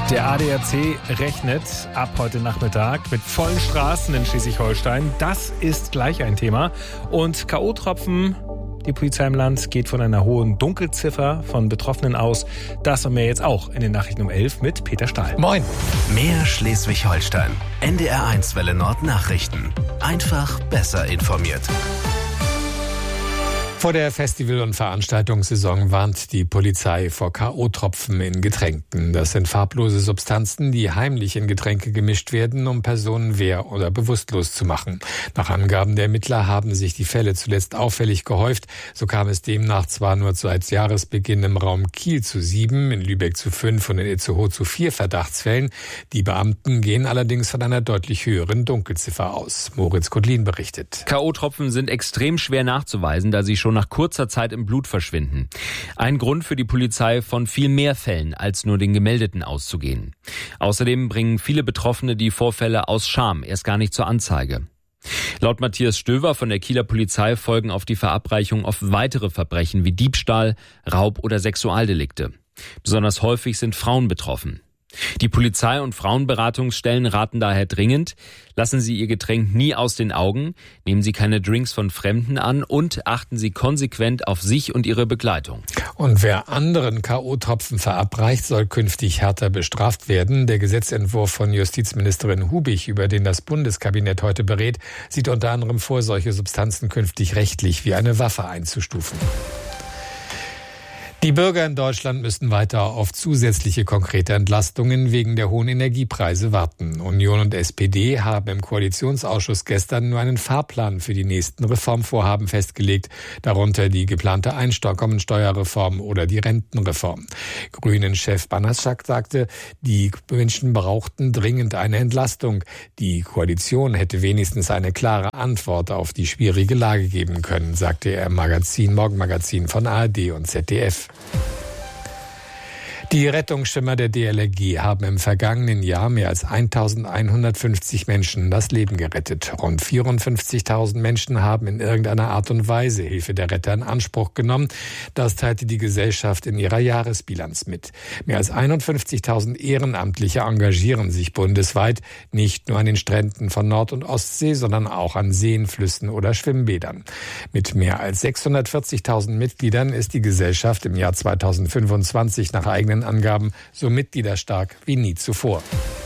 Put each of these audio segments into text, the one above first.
Der ADAC rechnet ab heute Nachmittag mit vollen Straßen in Schleswig-Holstein. Das ist gleich ein Thema. Und K.O.-Tropfen, die Polizei im Land geht von einer hohen Dunkelziffer von Betroffenen aus. Das und mehr jetzt auch in den Nachrichten um 11 mit Peter Stahl. Moin. Mehr Schleswig-Holstein. NDR1 Welle Nord Nachrichten. Einfach besser informiert. Vor der Festival- und Veranstaltungssaison warnt die Polizei vor K.O.-Tropfen in Getränken. Das sind farblose Substanzen, die heimlich in Getränke gemischt werden, um Personen wehr- oder bewusstlos zu machen. Nach Angaben der Ermittler haben sich die Fälle zuletzt auffällig gehäuft. So kam es demnach zwar nur seit Jahresbeginn im Raum Kiel zu 7, in Lübeck zu 5 und in Itzehoe zu 4 Verdachtsfällen. Die Beamten gehen allerdings von einer deutlich höheren Dunkelziffer aus. Moritz Kudlin berichtet. K.O.-Tropfen sind extrem schwer nachzuweisen, da sie schon nach kurzer Zeit im Blut verschwinden. Ein Grund für die Polizei, von viel mehr Fällen als nur den gemeldeten auszugehen. Außerdem bringen viele Betroffene die Vorfälle aus Scham erst gar nicht zur Anzeige. Laut Matthias Stöver von der Kieler Polizei folgen auf die Verabreichung oft weitere Verbrechen wie Diebstahl, Raub oder Sexualdelikte. Besonders häufig sind Frauen betroffen. Die Polizei- und Frauenberatungsstellen raten daher dringend, lassen Sie Ihr Getränk nie aus den Augen, nehmen Sie keine Drinks von Fremden an und achten Sie konsequent auf sich und Ihre Begleitung. Und wer anderen K.O.-Tropfen verabreicht, soll künftig härter bestraft werden. Der Gesetzentwurf von Justizministerin Hubig, über den das Bundeskabinett heute berät, sieht unter anderem vor, solche Substanzen künftig rechtlich wie eine Waffe einzustufen. Die Bürger in Deutschland müssen weiter auf zusätzliche konkrete Entlastungen wegen der hohen Energiepreise warten. Union und SPD haben im Koalitionsausschuss gestern nur einen Fahrplan für die nächsten Reformvorhaben festgelegt, darunter die geplante Einkommensteuerreform oder die Rentenreform. Grünen-Chef Banaschak sagte, die Menschen brauchten dringend eine Entlastung. Die Koalition hätte wenigstens eine klare Antwort auf die schwierige Lage geben können, sagte er im Morgenmagazin von ARD und ZDF. Die Rettungsschwimmer der DLRG haben im vergangenen Jahr mehr als 1.150 Menschen das Leben gerettet. Rund 54.000 Menschen haben in irgendeiner Art und Weise Hilfe der Retter in Anspruch genommen. Das teilte die Gesellschaft in ihrer Jahresbilanz mit. Mehr als 51.000 Ehrenamtliche engagieren sich bundesweit, nicht nur an den Stränden von Nord- und Ostsee, sondern auch an Seen, Flüssen oder Schwimmbädern. Mit mehr als 640.000 Mitgliedern ist die Gesellschaft im Jahr 2025 nach eigenen Angaben so mitgliederstark wie nie zuvor.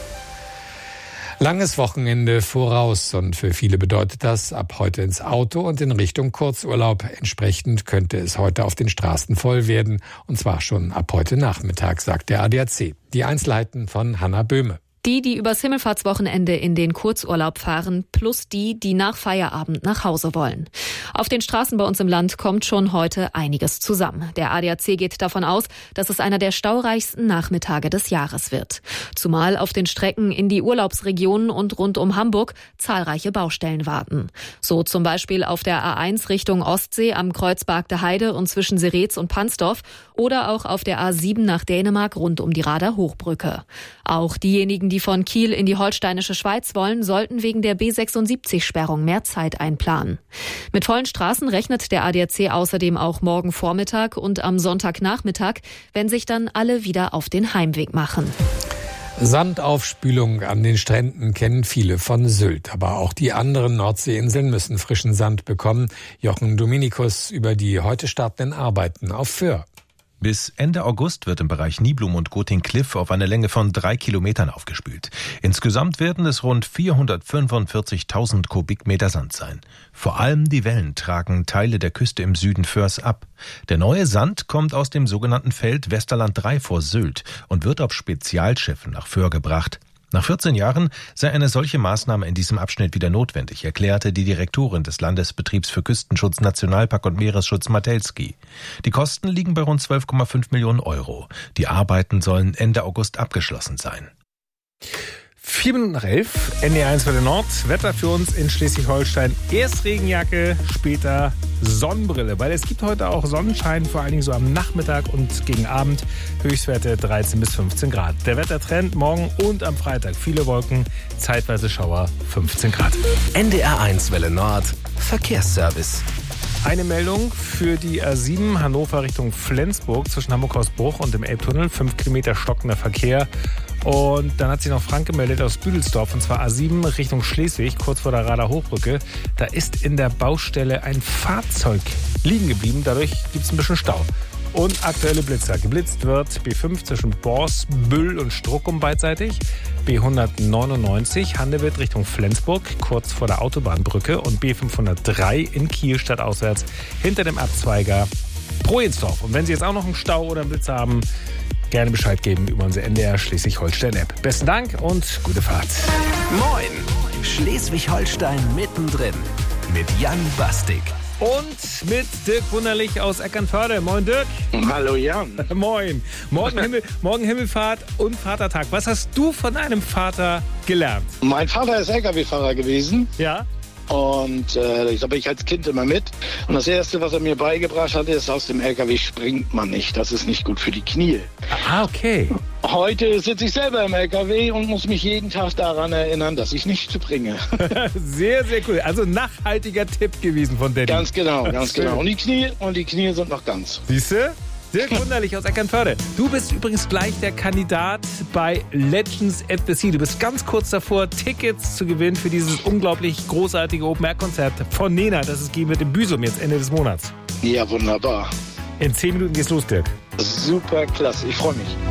Langes Wochenende voraus und für viele bedeutet das ab heute ins Auto und in Richtung Kurzurlaub. Entsprechend könnte es heute auf den Straßen voll werden und zwar schon ab heute Nachmittag, sagt der ADAC. Die Einzelheiten von Hanna Böhme. Die übers Himmelfahrtswochenende in den Kurzurlaub fahren, plus die nach Feierabend nach Hause wollen. Auf den Straßen bei uns im Land kommt schon heute einiges zusammen. Der ADAC geht davon aus, dass es einer der staureichsten Nachmittage des Jahres wird. Zumal auf den Strecken in die Urlaubsregionen und rund um Hamburg zahlreiche Baustellen warten. So zum Beispiel auf der A1 Richtung Ostsee am Kreuz Bargte Heide und zwischen Seretz und Pansdorf oder auch auf der A7 nach Dänemark rund um die Rader Hochbrücke. Auch diejenigen, die von Kiel in die holsteinische Schweiz wollen, sollten wegen der B76-Sperrung mehr Zeit einplanen. Mit vollen Straßen rechnet der ADAC außerdem auch morgen Vormittag und am Sonntagnachmittag, wenn sich dann alle wieder auf den Heimweg machen. Sandaufspülung an den Stränden kennen viele von Sylt. Aber auch die anderen Nordseeinseln müssen frischen Sand bekommen. Jochen Dominikus über die heute startenden Arbeiten auf Föhr. Bis Ende August wird im Bereich Niblum und Goting-Kliff auf eine Länge von 3 Kilometern aufgespült. Insgesamt werden es rund 445.000 Kubikmeter Sand sein. Vor allem die Wellen tragen Teile der Küste im Süden Föhrs ab. Der neue Sand kommt aus dem sogenannten Feld Westerland 3 vor Sylt und wird auf Spezialschiffen nach Föhr gebracht. Nach 14 Jahren sei eine solche Maßnahme in diesem Abschnitt wieder notwendig, erklärte die Direktorin des Landesbetriebs für Küstenschutz, Nationalpark und Meeresschutz Matelski. Die Kosten liegen bei rund 12,5 Millionen Euro. Die Arbeiten sollen Ende August abgeschlossen sein. 7:11, NDR1 Welle Nord. Wetter für uns in Schleswig-Holstein. Erst Regenjacke, später Sonnenbrille. Weil es gibt heute auch Sonnenschein, vor allen Dingen so am Nachmittag und gegen Abend. Höchstwerte 13 bis 15 Grad. Der Wettertrend morgen und am Freitag. Viele Wolken, zeitweise Schauer, 15 Grad. NDR1 Welle Nord, Verkehrsservice. Eine Meldung für die A7 Hannover Richtung Flensburg zwischen Hamburg-Hausbruch und dem Elbtunnel. 5 Kilometer stockender Verkehr. Und dann hat sich noch Frank gemeldet aus Büdelsdorf, und zwar A7 Richtung Schleswig, kurz vor der Rader Hochbrücke. Da ist in der Baustelle ein Fahrzeug liegen geblieben. Dadurch gibt es ein bisschen Stau. Und aktuelle Blitzer. Geblitzt wird B5 zwischen Borsbüll und Struckum beidseitig, B199 Handewitt Richtung Flensburg, kurz vor der Autobahnbrücke, und B503 in Kiel stadtauswärts hinter dem Abzweiger Prohensdorf. Und wenn Sie jetzt auch noch einen Stau oder einen Blitzer haben, gerne Bescheid geben über unsere NDR Schleswig-Holstein-App. Besten Dank und gute Fahrt. Moin! Schleswig-Holstein mittendrin mit Jan Bastik. Und mit Dirk Wunderlich aus Eckernförde. Moin Dirk. Hallo Jan. Moin. Morgen Himmelfahrt und Vatertag. Was hast du von deinem Vater gelernt? Mein Vater ist LKW-Fahrer gewesen. Ja. Und da bin ich als Kind immer mit. Und das Erste, was er mir beigebracht hat, ist, aus dem LKW springt man nicht. Das ist nicht gut für die Knie. Ah, okay. Heute sitze ich selber im LKW und muss mich jeden Tag daran erinnern, dass ich nicht springe. Sehr, sehr cool. Also nachhaltiger Tipp gewesen von Daddy. Ganz genau. Und die Knie sind noch ganz. Siehst du? Dirk Wunderlich aus Eckernförde. Du bist übrigens gleich der Kandidat bei Legends at the Sea. Du bist ganz kurz davor, Tickets zu gewinnen für dieses unglaublich großartige Open-Air-Konzert von Nena, das es geben wird im Büsum jetzt Ende des Monats. Ja, wunderbar. In 10 Minuten geht's los, Dirk. Super klasse, ich freue mich.